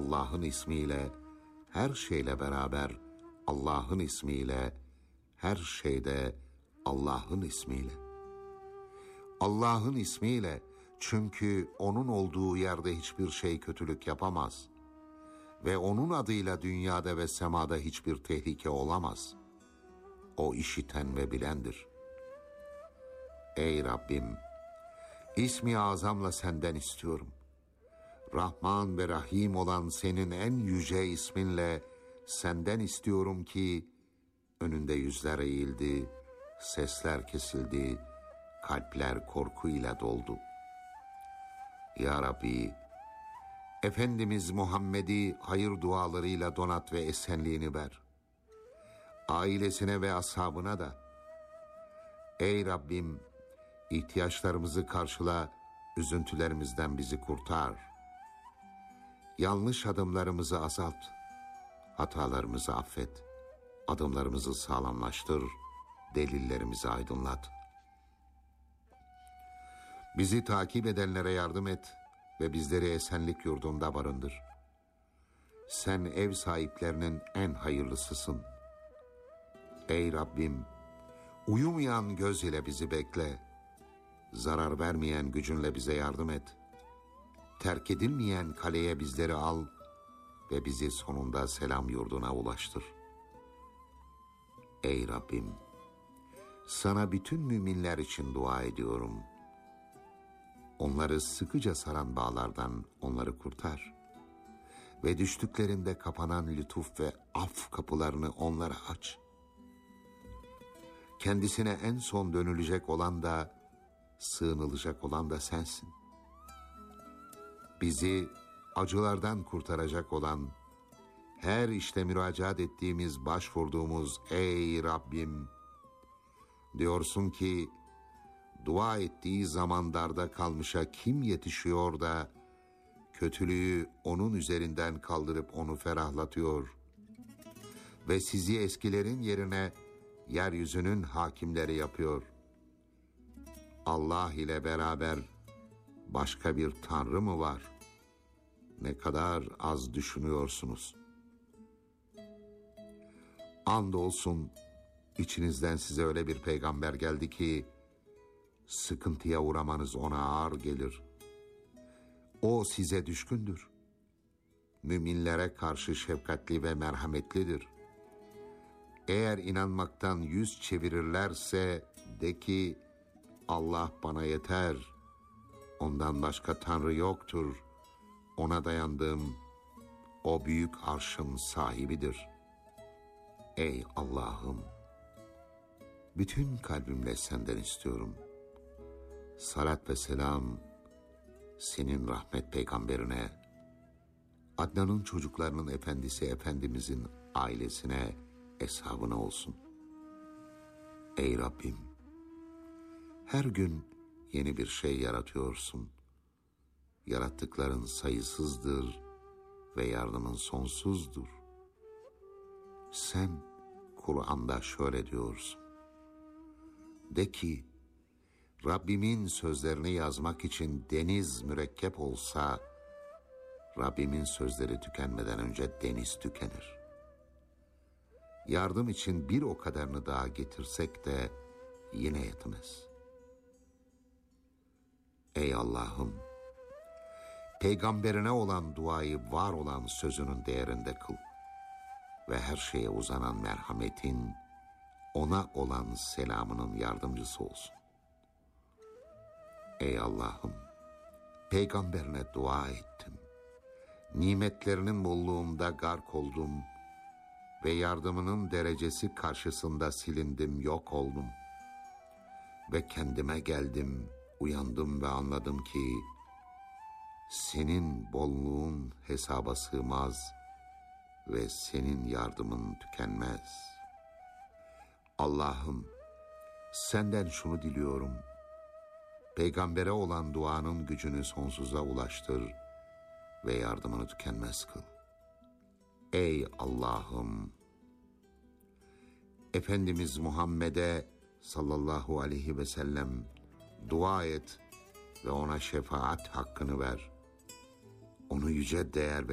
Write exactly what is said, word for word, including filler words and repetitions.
Allah'ın ismiyle, her şeyle beraber Allah'ın ismiyle, her şeyde Allah'ın ismiyle. Allah'ın ismiyle, çünkü onun olduğu yerde hiçbir şey kötülük yapamaz ve onun adıyla dünyada ve semada hiçbir tehlike olamaz. O işiten ve bilendir. Ey Rabbim, İsmi azamla senden istiyorum. Rahman ve Rahim olan senin en yüce isminle senden istiyorum ki önünde yüzler eğildi, sesler kesildi, kalpler korkuyla doldu. Ya Rabbi, Efendimiz Muhammed'i hayır dualarıyla donat ve esenliğini ver. Ailesine ve ashabına da. Ey Rabbim, ihtiyaçlarımızı karşıla, üzüntülerimizden bizi kurtar. Yanlış adımlarımızı azalt, hatalarımızı affet, adımlarımızı sağlamlaştır, delillerimizi aydınlat. Bizi takip edenlere yardım et ve bizleri esenlik yurdunda barındır. Sen ev sahiplerinin en hayırlısısın. Ey Rabbim, uyumayan göz ile bizi bekle, zarar vermeyen gücünle bize yardım et. Terk edilmeyen kaleye bizleri al ve bizi sonunda selam yurduna ulaştır. Ey Rabbim, sana bütün müminler için dua ediyorum. Onları sıkıca saran bağlardan onları kurtar ve düştüklerinde kapanan lütuf ve af kapılarını onlara aç. Kendisine en son dönülecek olan da, sığınılacak olan da sensin. Bizi acılardan kurtaracak olan, her işte müracaat ettiğimiz, başvurduğumuz ey Rabbim, diyorsun ki, dua ettiği zaman darda kalmışa kim yetişiyor da, kötülüğü onun üzerinden kaldırıp onu ferahlatıyor ve sizi eskilerin yerine yeryüzünün hakimleri yapıyor. Allah ile beraber başka bir tanrı mı var? Ne kadar az düşünüyorsunuz. Andolsun içinizden size öyle bir peygamber geldi ki sıkıntıya uğramanız ona ağır gelir. O size düşkündür. Müminlere karşı şefkatli ve merhametlidir. Eğer inanmaktan yüz çevirirlerse de ki Allah bana yeter. Ondan başka tanrı yoktur. Ona dayandım. O büyük arşın sahibidir. Ey Allah'ım, bütün kalbimle senden istiyorum. Salat ve selam senin rahmet peygamberine, Adnan'ın çocuklarının efendisi Efendimizin ailesine, eshabına olsun. Ey Rabbim, her gün yeni bir şey yaratıyorsun. Yarattıkların sayısızdır ve yardımın sonsuzdur. Sen Kur'an'da şöyle diyorsun. De ki, Rabbimin sözlerini yazmak için deniz mürekkep olsa, Rabbimin sözleri tükenmeden önce deniz tükenir. Yardım için bir o kadarını daha getirsek de yine yetmez. Ey Allah'ım, peygamberine olan duayı var olan sözünün değerinde kıl ve her şeye uzanan merhametin, ona olan selamının yardımcısı olsun. Ey Allah'ım, peygamberine dua ettim. Nimetlerinin bolluğunda gark oldum ve yardımının derecesi karşısında silindim, yok oldum. Ve kendime geldim, uyandım ve anladım ki senin bolluğun hesaba sığmaz ve senin yardımın tükenmez. Allah'ım, senden şunu diliyorum. Peygambere olan duanın gücünü sonsuza ulaştır ve yardımını tükenmez kıl. Ey Allah'ım, Efendimiz Muhammed'e sallallahu aleyhi ve sellem dua et ve ona şefaat hakkını ver. Onu yüce değer